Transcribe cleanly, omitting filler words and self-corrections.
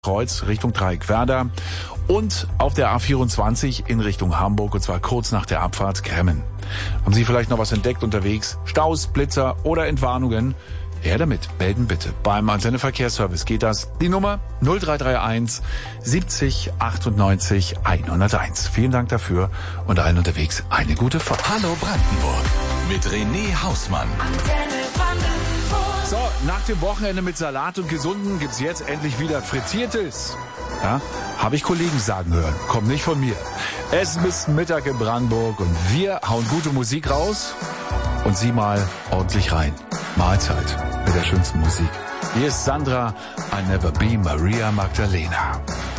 Kreuz Richtung Dreieckwerder und auf der A24 in Richtung Hamburg, und zwar kurz nach der Abfahrt Kremmen. Haben Sie vielleicht noch was entdeckt unterwegs? Staus, Blitzer oder Entwarnungen? Her damit, melden bitte. Beim Antenneverkehrsservice geht das. Die Nummer 0331 70 98 101. Vielen Dank dafür und allen unterwegs eine gute Fahrt. Hallo Brandenburg mit René Hausmann. Antenne Brandenburg. So, nach dem Wochenende mit Salat und Gesunden gibt's jetzt endlich wieder Frittiertes. Ja, habe ich Kollegen sagen hören. Kommt nicht von mir. Es ist bis Mittag in Brandenburg und wir hauen gute Musik raus und Sie mal ordentlich rein. Mahlzeit mit der schönsten Musik. Hier ist Sandra, I Never Be Maria Magdalena.